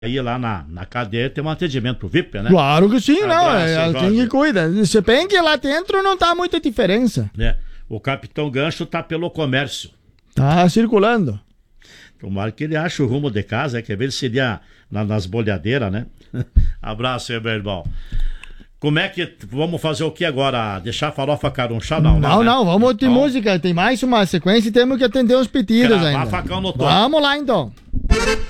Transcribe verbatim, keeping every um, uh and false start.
aí lá na, na cadeia tem um atendimento pro V I P, né? Claro que sim, não. Abraço, É assim Jorge. que cuida. Se bem que lá dentro não tá muita diferença. É, o Capitão Gancho tá pelo comércio. Tá circulando. Tomara que ele ache o rumo de casa, é, quer ver se seria na, nas bolhadeiras, né? Abraço aí, meu irmão. Como é que vamos fazer o que agora? Deixar a farofa carunchar? Não, Não, não, não, né? vamos de Então, música. Tem mais uma sequência e temos que atender uns pedidos cravar ainda. facão no topo. Vamos lá então.